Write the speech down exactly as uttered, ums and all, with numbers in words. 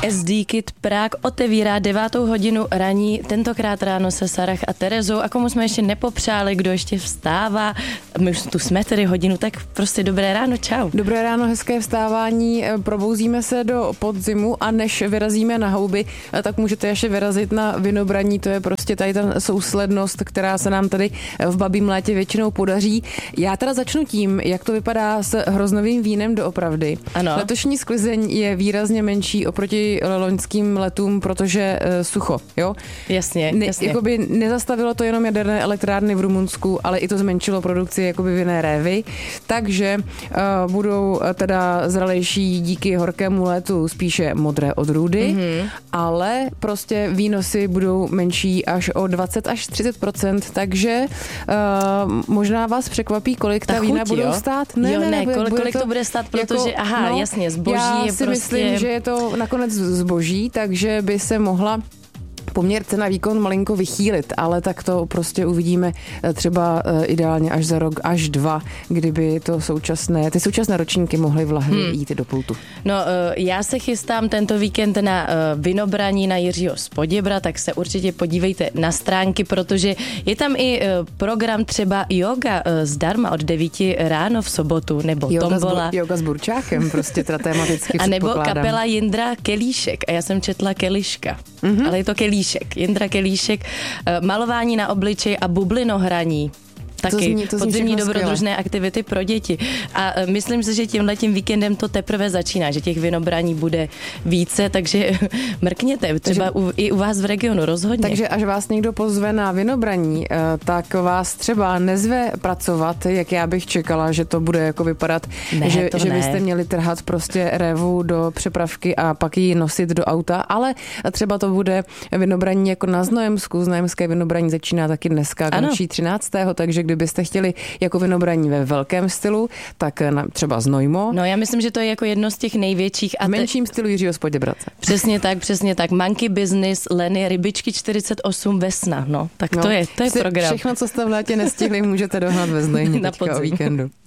S D Kit Prague otevírá devátou hodinu raní, tentokrát ráno se Sarah a Terezou a komu jsme ještě nepopřáli, kdo ještě vstává, my už tu jsme tedy hodinu, tak prostě dobré ráno, čau. Dobré ráno, hezké vstávání, probouzíme se do podzimu a než vyrazíme na houby, tak můžete ještě vyrazit na vinobraní, to je prostě tady ta souslednost, která se nám tady v babím létě většinou podaří. Já teda začnu tím, jak to vypadá s hroznovým vínem doopravdy. Ano. Letošní sklizeň je výrazně menší oproti loňským letům, protože uh, sucho, jo? Jasně, ne, jasně. Jakoby nezastavilo to jenom jaderné elektrárny v Rumunsku, ale i to zmenšilo produkci jakoby vinné révy, takže uh, budou teda zralejší díky horkému létu spíše modré odrůdy, mm-hmm. ale prostě výnosy budou menší až o dvacet až třicet procent, takže uh, možná vás překvapí, kolik ta, ta vína chuť, budou jo? stát. Ne, jo, ne, ne kolik, kolik to, to bude stát, protože, jako, aha, no, jasně, zboží já je si prostě... myslím, že je to nakonec zboží, takže by se mohla poměr cena výkon malinko vychýlit, ale tak to prostě uvidíme třeba ideálně až za rok, až dva, kdyby to současné, ty současné ročníky mohly v lahvi hmm. jít do pultu. No, já se chystám tento víkend na vinobraní na Jiřího z Poděbra, tak se určitě podívejte na stránky, protože je tam i program třeba yoga zdarma od devíti ráno v sobotu, nebo yoga tombola. S, yoga s burčákem, prostě teda tematicky a nebo kapela Jindra Kelíšek, a já jsem četla Keliška, mm-hmm. ale je to Kelíšek. Jindra Kelíšek, malování na obličej a bublinohraní. Taky to zní, to podzimní dobrodružné aktivity pro děti. A myslím si, že tímhletím víkendem to teprve začíná, že těch vinobraní bude více, takže mrkněte, třeba takže, u, i u vás v regionu rozhodně. Takže až vás někdo pozve na vinobraní, tak vás třeba nezve pracovat, jak já bych čekala, že to bude jako vypadat, ne, že, že ne. byste měli trhat prostě révu do přepravky a pak ji nosit do auta, ale třeba to bude vinobraní jako na Znojemsku, Znojemské vinobraní začíná taky dneska, končí třináctého takže kdybyste chtěli jako vinobraní ve velkém stylu, tak na, třeba Znojmo. No já myslím, že to je jako jedno z těch největších. A v menším te... stylu Jiřího z Poděbrace. Přesně tak, přesně tak. Monkey Business, Leny, Rybičky čtyřicet osm, Vesna. No, tak no, to je, to je vše, program. Všechno, co jste v létě nestihli, můžete dohnat ve Znojmě teďka o víkendu.